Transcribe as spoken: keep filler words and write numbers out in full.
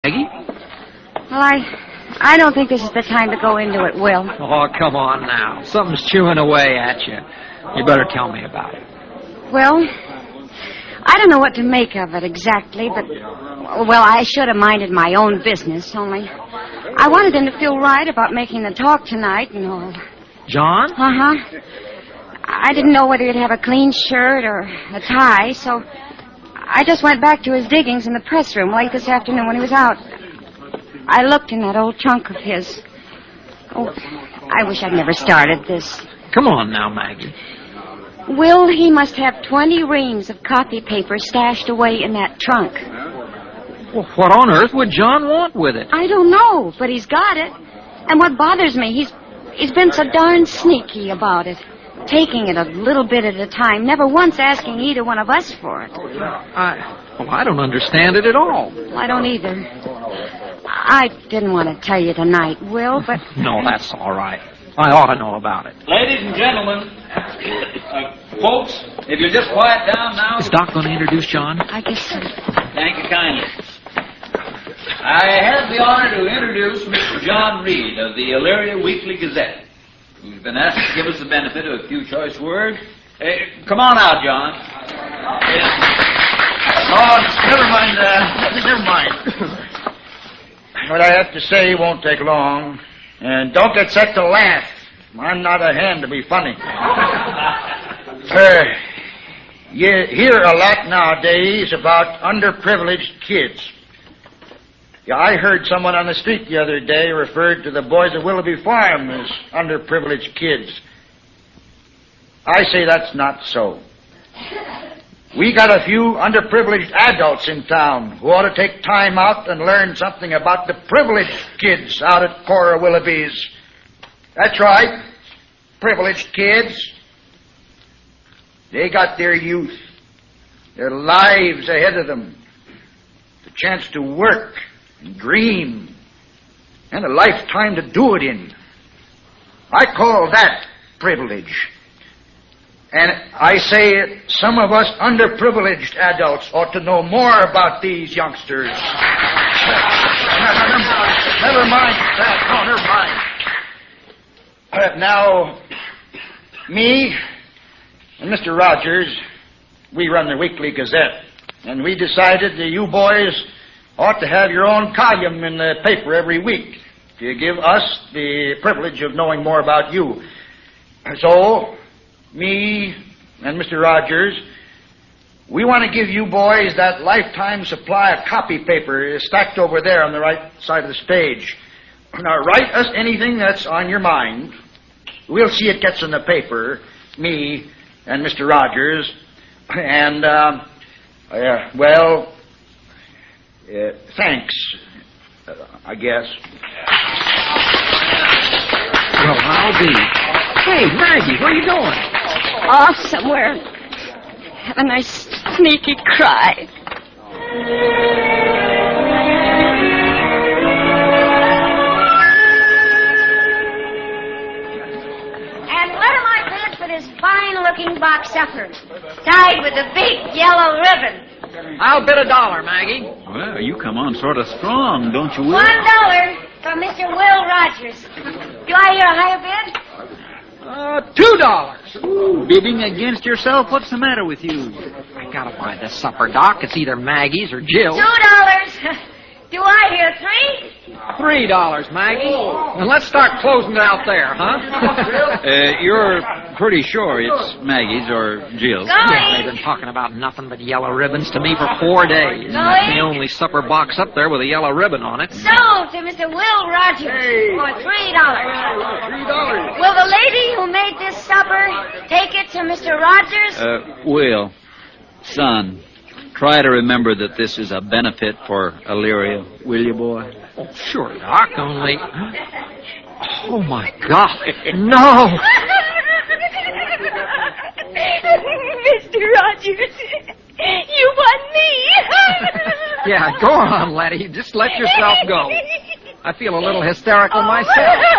Maggie? Well, I... I don't think this is the time to go into it, Will. Oh, come on now. Something's chewing away at you. You better tell me about it. Well, I don't know what to make of it exactly, but... Well, I should have minded my own business, only... I wanted him to feel right about making the talk tonight and all. John? Uh-huh. I didn't know whether he'd have a clean shirt or a tie, so... I just went back to his diggings in the press room late this afternoon when he was out. I looked in that old trunk of his. Oh, I wish I'd never started this. Come on now, Maggie. Will, he must have twenty reams of copy paper stashed away in that trunk. Well, what on earth would John want with it? I don't know, but he's got it. And what bothers me, he's he's been so darn sneaky about it. Taking it a little bit at a time, never once asking either one of us for it. I, well, I don't understand it at all. Well, I don't either. I didn't want to tell you tonight, Will, but... No, that's all right. I ought to know about it. Ladies and gentlemen, uh, folks, if you'll just quiet down now... Is Doc going to introduce John? I guess so. Thank you kindly. I have the honor to introduce Mister John Reed of the Elyria Weekly Gazette, who's been asked to give us the benefit of a few choice words. Hey, come on out, John. Oh, never mind, uh, never mind. What I have to say won't take long. And don't get set to laugh. I'm not a hand to be funny. uh, you hear a lot nowadays about underprivileged kids. Yeah, I heard someone on the street the other day referred to the boys of Willoughby Farm as underprivileged kids. I say that's not so. We got a few underprivileged adults in town who ought to take time out and learn something about the privileged kids out at Cora Willoughby's. That's right. Privileged kids. They got their youth, their lives ahead of them, the chance to work and dream, and a lifetime to do it in. I call that privilege. And I say some of us underprivileged adults ought to know more about these youngsters. Never mind that. No, never mind. Uh, now, me and Mister Rogers, we run the Weekly Gazette, and we decided that you boys ought to have your own column in the paper every week to give us the privilege of knowing more about you. So, me and Mister Rogers, we want to give you boys that lifetime supply of copy paper stacked over there on the right side of the page. Now, write us anything that's on your mind. We'll see it gets in the paper, me and Mister Rogers. And, uh, uh, well, uh, thanks, uh, I guess. Well, I'll be. Hey, Maggie, where are you going? Off somewhere. Have a nice sneaky cry. And what am I paid for this fine-looking box supper, tied with a big yellow ribbon? I'll bid a dollar, Maggie. Well, you come on sort of strong, don't you, Will? One dollar for Mister Will Rogers. Do I hear a higher bid? Uh, two dollars. Bidding against yourself? What's the matter with you? I gotta buy this supper, Doc. It's either Maggie's or Jill's. Two dollars. Do I hear three? Three dollars, Maggie. And let's start closing it out there, huh? uh, you're pretty sure it's Maggie's or Jill's? Yeah, they've been talking about nothing but yellow ribbons to me for four days. That's the only supper box up there with a yellow ribbon on it. Sold to Mister Will Rogers for three dollars. Three dollars. Will the lady who made this supper take it to Mister Rogers? Uh, Will, son, try to remember that this is a benefit for Elyria, will you, boy? Oh, sure, Doc, only... Oh, my God. No! Mister Rogers, you won me. Yeah, go on, Letty. Just let yourself go. I feel a little hysterical myself.